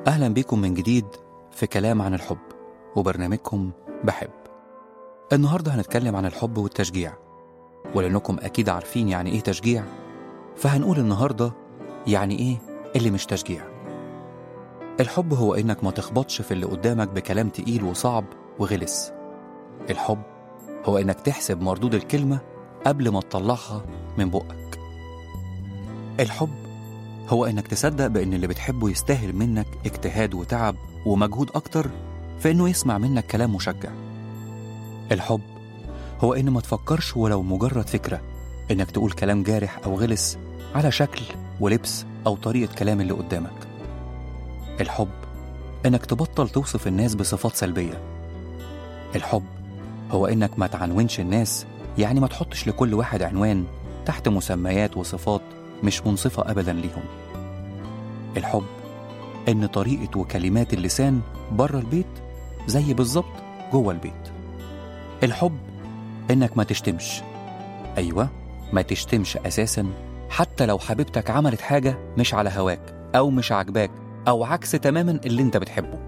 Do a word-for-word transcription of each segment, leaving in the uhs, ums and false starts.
أهلا بكم من جديد في كلام عن الحب وبرنامجكم بحب. النهاردة هنتكلم عن الحب والتشجيع، ولأنكم أكيد عارفين يعني إيه تشجيع، فهنقول النهاردة يعني إيه اللي مش تشجيع. الحب هو إنك ما تخبطش في اللي قدامك بكلام تقيل وصعب وغلس. الحب هو إنك تحسب مردود الكلمة قبل ما تطلعها من بقك. الحب هو إنك تصدق بإن اللي بتحبه يستاهل منك اجتهاد وتعب ومجهود أكتر في إنه يسمع منك كلام مشجع. الحب هو إن ما تفكرش ولو مجرد فكرة إنك تقول كلام جارح أو غلس على شكل ولبس أو طريقة كلام اللي قدامك. الحب إنك تبطل توصف الناس بصفات سلبية. الحب هو إنك ما تعنونش الناس، يعني ما تحطش لكل واحد عنوان تحت مسميات وصفات مش منصفة أبدا ليهم. الحب إن طريقة وكلمات اللسان بره البيت زي بالظبط جوه البيت. الحب إنك ما تشتمش، أيوة ما تشتمش أساسا، حتى لو حبيبتك عملت حاجة مش على هواك أو مش عجباك أو عكس تماما اللي انت بتحبه.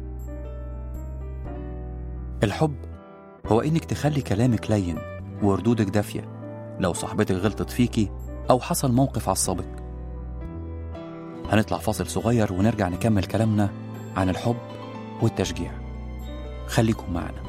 الحب هو إنك تخلي كلامك لين وردودك دافية لو صاحبتك غلطت فيكي أو حصل موقف عصبك. هنطلع فاصل صغير ونرجع نكمل كلامنا عن الحب والتشجيع. خليكم معنا.